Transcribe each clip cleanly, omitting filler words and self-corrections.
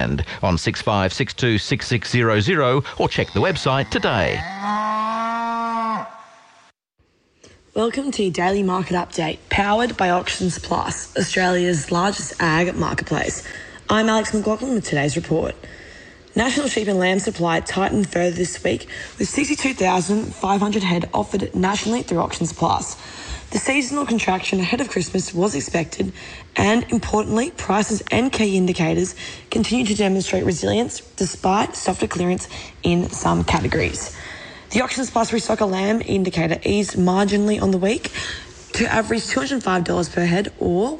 Queensland on 6562 6600 or check the website today. Welcome to your Daily Market Update, powered by Auctions Plus, Australia's largest ag marketplace. I'm Alex McLaughlin with today's report. National sheep and lamb supply tightened further this week, with 62,500 head offered nationally through Auctions Plus. The seasonal contraction ahead of Christmas was expected, and importantly, prices and key indicators continue to demonstrate resilience despite softer clearance in some categories. The Auctions Plus Restocker Lamb indicator eased marginally on the week to average $205 per head or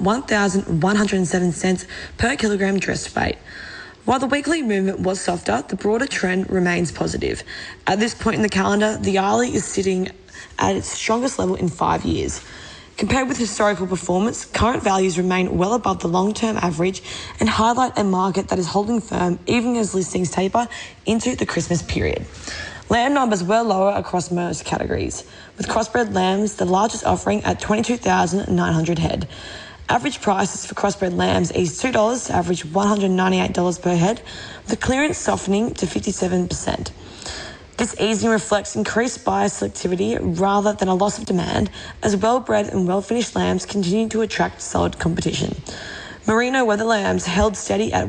1,107 cents per kilogram dressed weight. While the weekly movement was softer, the broader trend remains positive. At this point in the calendar, the Arlie is sitting at its strongest level in 5 years. Compared with historical performance, current values remain well above the long-term average and highlight a market that is holding firm even as listings taper into the Christmas period. Lamb numbers were lower across most categories, with crossbred lambs the largest offering at 22,900 head. Average prices for crossbred lambs eased $2 to average $198 per head, with the clearance softening to 57%. This easing reflects increased buyer selectivity rather than a loss of demand, as well-bred and well-finished lambs continue to attract solid competition. Merino weather lambs held steady at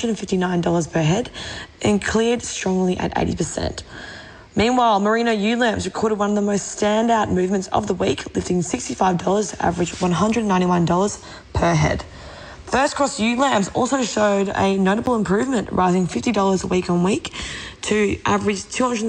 $159 per head and cleared strongly at 80%. Meanwhile, Merino ewe lambs recorded one of the most standout movements of the week, lifting $65 to average $191 per head. First cross ewe lambs also showed a notable improvement, rising $50 week on week to average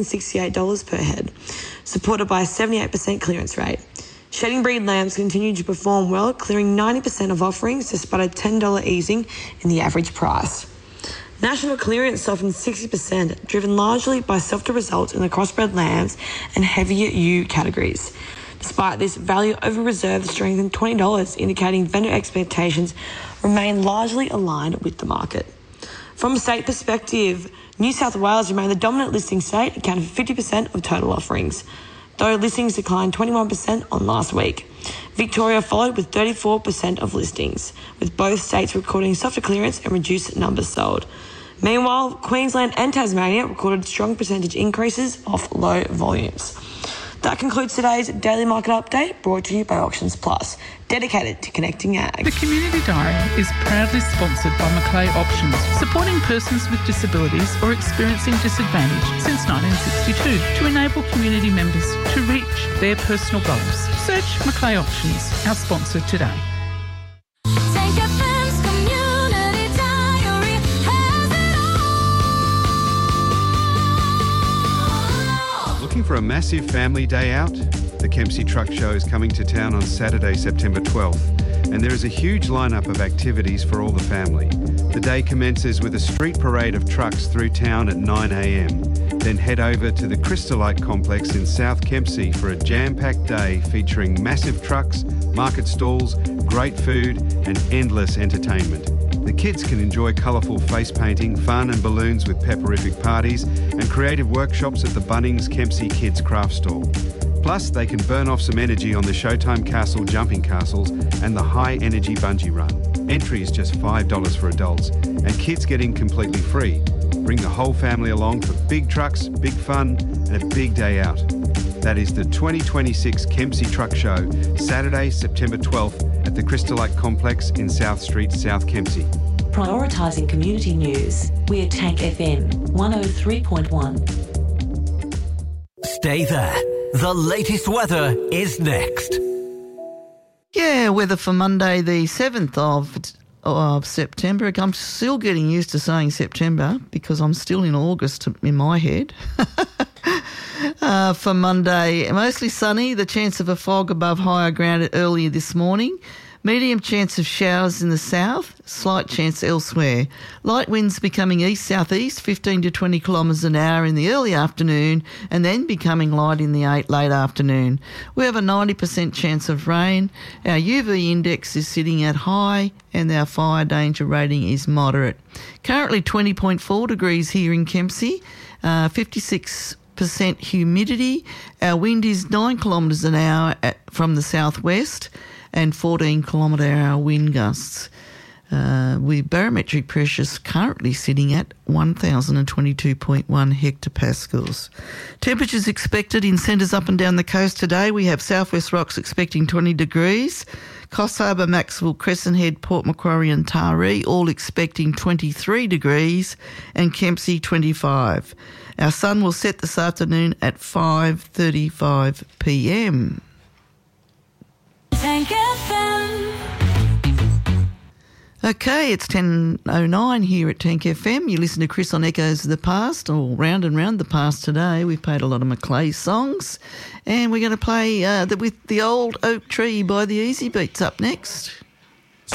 $268 per head, supported by a 78% clearance rate. Shedding breed lambs continued to perform well, clearing 90% of offerings despite a $10 easing in the average price. National clearance softened 60%, driven largely by softer results in the crossbred lambs and heavier ewe categories. Despite this, value over reserve strengthened $20, indicating vendor expectations remain largely aligned with the market. From a state perspective, New South Wales remained the dominant listing state, accounting for 50% of total offerings, though listings declined 21% on last week. Victoria followed with 34% of listings, with both states recording softer clearance and reduced numbers sold. Meanwhile, Queensland and Tasmania recorded strong percentage increases off low volumes. That concludes today's Daily Market Update, brought to you by Auctions Plus, dedicated to connecting ag. The Community Diary is proudly sponsored by Macleay Options, supporting persons with disabilities or experiencing disadvantage since 1962 to enable community members to reach their personal goals. Search Macleay Options, our sponsor today. For a massive family day out, the Kempsey Truck Show is coming to town on Saturday, September 12th, and there is a huge lineup of activities for all the family. The day commences with a street parade of trucks through town at 9 a.m. Then head over to the Crystallite Complex in South Kempsey for a jam-packed day featuring massive trucks, market stalls, great food and endless entertainment. The kids can enjoy colourful face painting, fun and balloons with pepperific parties and creative workshops at the Bunnings Kempsey Kids Craft Stall. Plus, they can burn off some energy on the Showtime Castle jumping castles and the High Energy Bungee Run. Entry is just $5 for adults and kids get in completely free. Bring the whole family along for big trucks, big fun and a big day out. That is the 2026 Kempsey Truck Show, Saturday, September 12th at the Crystallite Complex in South Street, South Kempsey. Prioritising community news, we're Tank FM 103.1. Stay there. The latest weather is next. Yeah, weather for Monday the 7th of September. I'm still getting used to saying September because I'm still in August in my head. For Monday, mostly sunny, the chance of a fog above higher ground earlier this morning. Medium chance of showers in the south, slight chance elsewhere. Light winds becoming east-southeast, 15 to 20 kilometres an hour in the early afternoon and then becoming light in the late afternoon. We have a 90% chance of rain. Our UV index is sitting at high and our fire danger rating is moderate. Currently 20.4 degrees here in Kempsey, 56% humidity. Our wind is 9 kilometres an hour from the southwest and 14 kilometre hour wind gusts. with barometric pressures currently sitting at 1,022.1 hectopascals. Temperatures expected in centres up and down the coast today. We have Southwest Rocks expecting 20 degrees. Coffs Harbour, Maxwell, Crescent Head, Port Macquarie and Taree all expecting 23 degrees, and Kempsey 25. Our sun will set this afternoon at 5:35 p.m. Okay, it's 10:09 here at Tank FM. You listen to Chris on Echoes of the Past, or Round and Round the Past today. We've played a lot of Macleay songs, and we're going to play with The Old Oak Tree by the Easy Beats up next.